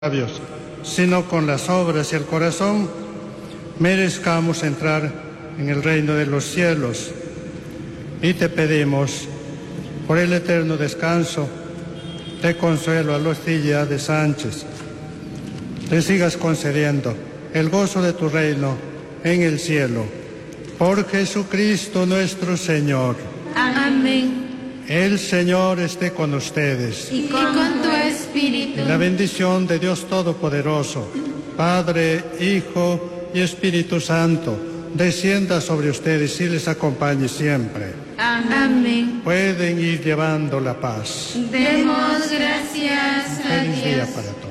labios, sino con las obras y el corazón, merezcamos entrar en el reino de los cielos. Y te pedimos, por el eterno descanso, de Consuelo Alostilla de Sánchez, te sigas concediendo el gozo de tu reino en el cielo. Por Jesucristo nuestro Señor. Amén. El Señor esté con ustedes. Y con tu espíritu. Y la bendición de Dios Todopoderoso, Padre, Hijo y Espíritu Santo, descienda sobre ustedes y les acompañe siempre. Amén. Pueden ir llevando la paz. Demos gracias a Feliz día Dios. para todos.